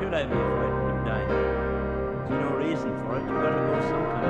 should I be frightened of dying? There's no reason for it. You've got to go sometime.